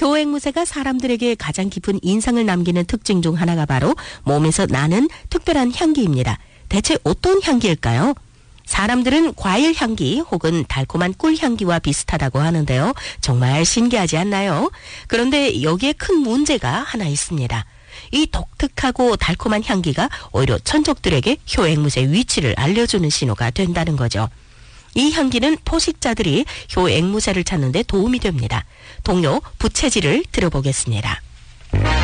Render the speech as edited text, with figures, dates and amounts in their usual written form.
효앵무새가 사람들에게 가장 깊은 인상을 남기는 특징 중 하나가 바로 몸에서 나는 특별한 향기입니다. 대체 어떤 향기일까요? 사람들은 과일 향기 혹은 달콤한 꿀 향기와 비슷하다고 하는데요. 정말 신기하지 않나요? 그런데 여기에 큰 문제가 하나 있습니다. 이 독특하고 달콤한 향기가 오히려 천적들에게 효앵무새 위치를 알려주는 신호가 된다는 거죠. 이 향기는 포식자들이 효앵무새를 찾는 데 도움이 됩니다. 동료 부채질을 들어보겠습니다.